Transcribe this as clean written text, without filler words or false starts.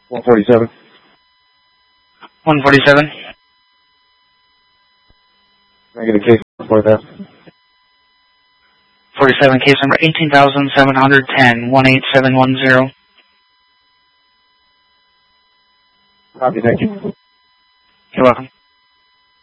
147. 147. Can I get a case for that? 47, case number 18,710, 18710. Copy, thank you. You're welcome.